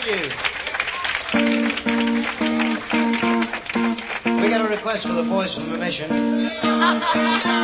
you. We got a request for the boys from the mission.